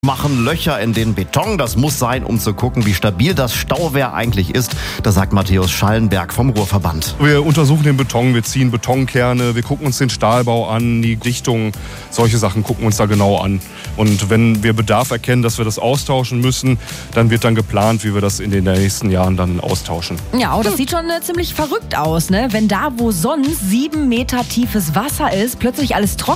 Machen Löcher in den Beton. Das muss sein, um zu gucken, wie stabil das Stauwehr eigentlich ist. Das sagt Matthäus Schallenberg vom Ruhrverband. Wir untersuchen den Beton, wir ziehen Betonkerne, wir gucken uns den Stahlbau an, die Dichtung, solche Sachen gucken wir uns da genau an. Und wenn wir Bedarf erkennen, dass wir das austauschen müssen, dann wird dann geplant, wie wir das in den nächsten Jahren dann austauschen. Ja, und das sieht schon ziemlich verrückt aus, ne? Wenn da, wo sonst 7 Meter tiefes Wasser ist, plötzlich alles trocken